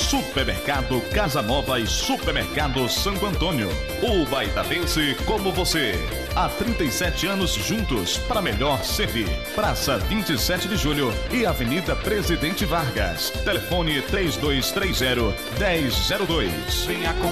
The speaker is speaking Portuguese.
Supermercado Casa Nova e Supermercado Santo Antônio. O baitadense como você. Há 37 anos juntos para melhor servir. Praça 27 de Julho e Avenida Presidente Vargas. Telefone 3230-1002. Venha com